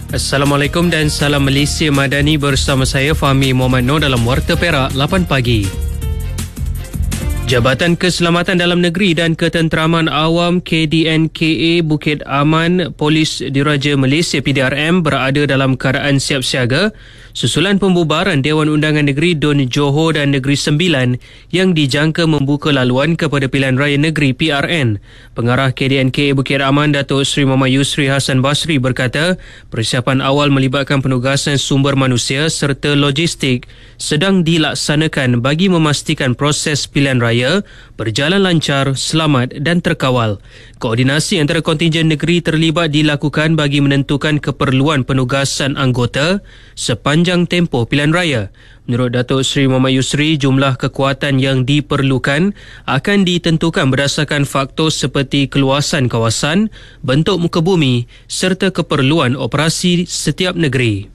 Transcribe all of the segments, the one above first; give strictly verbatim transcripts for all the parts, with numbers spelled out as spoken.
Assalamualaikum dan salam Malaysia Madani bersama saya Fahmi Muhammad Noor dalam Warta Perak lapan pagi. Jabatan Keselamatan Dalam Negeri dan Ketenteraman Awam K D N K A Bukit Aman Polis Diraja Malaysia P D R M berada dalam keadaan siap siaga susulan pembubaran Dewan Undangan Negeri Dun Johor dan Negeri Sembilan yang dijangka membuka laluan kepada Pilihan Raya Negeri P R N. Pengarah K D N K A Bukit Aman Datuk Seri Muhammad Yusri Hassan Basri berkata, persiapan awal melibatkan penugasan sumber manusia serta logistik sedang dilaksanakan bagi memastikan proses pilihan raya berjalan lancar, selamat dan terkawal. Koordinasi antara kontingen negeri terlibat dilakukan bagi menentukan keperluan penugasan anggota sepanjang tempoh pilihan raya. Menurut Datuk Seri Muhammad Yusri, jumlah kekuatan yang diperlukan akan ditentukan berdasarkan faktor seperti keluasan kawasan, bentuk muka bumi serta keperluan operasi setiap negeri.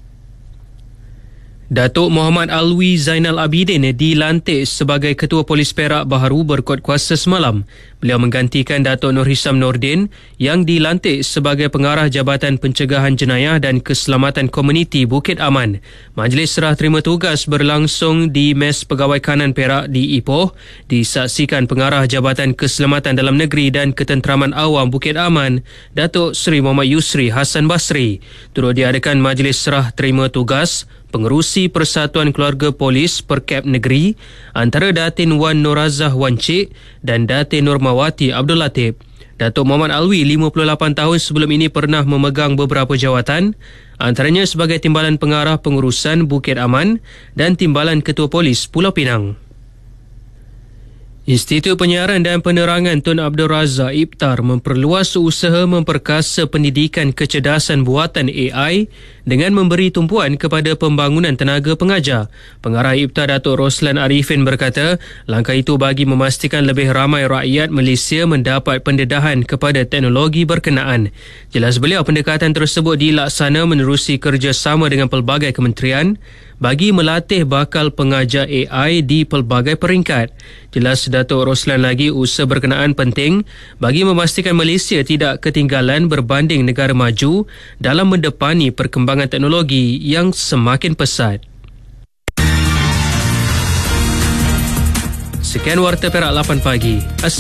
Datuk Muhammad Alwi Zainal Abidin dilantik sebagai Ketua Polis Perak baharu berkuat kuasa semalam. Beliau menggantikan Datuk Nur Hisam Nordin yang dilantik sebagai Pengarah Jabatan Pencegahan Jenayah dan Keselamatan Komuniti Bukit Aman. Majlis serah terima tugas berlangsung di Mes Pegawai Kanan Perak di Ipoh, disaksikan Pengarah Jabatan Keselamatan Dalam Negeri dan Ketenteraman Awam Bukit Aman, Datuk Seri Muhammad Yusri Hassan Basri. Turut diadakan majlis serah terima tugas Pengerusi Persatuan Keluarga Polis Perkap Negeri antara Datin Wan Norazah Wancik dan Datin Nurmawati Abdul Latif. Datuk Muhammad Alwi, lima puluh lapan tahun sebelum ini pernah memegang beberapa jawatan, antaranya sebagai Timbalan Pengarah Pengurusan Bukit Aman dan Timbalan Ketua Polis Pulau Pinang. Institut Penyiaran dan Penerangan Tun Abdul Razak Ibtar memperluas usaha memperkasa pendidikan kecerdasan buatan A I dengan memberi tumpuan kepada pembangunan tenaga pengajar. Pengarah Ibtar Datuk Roslan Arifin berkata, langkah itu bagi memastikan lebih ramai rakyat Malaysia mendapat pendedahan kepada teknologi berkenaan. Jelas beliau, pendekatan tersebut dilaksana menerusi kerjasama dengan pelbagai kementerian bagi melatih bakal pengajar A I di pelbagai peringkat. Jelas Datuk Roslan lagi, usaha berkenaan penting bagi memastikan Malaysia tidak ketinggalan berbanding negara maju dalam mendepani perkembangan teknologi yang semakin pesat. Sekian Warta Perak lapan pagi. Assalamualaikum.